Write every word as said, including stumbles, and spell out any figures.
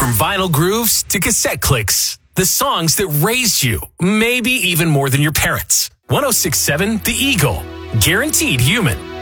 From vinyl grooves to cassette clicks, the songs that raised you, maybe even more than your parents. one oh six point seven The Eagle. Guaranteed human.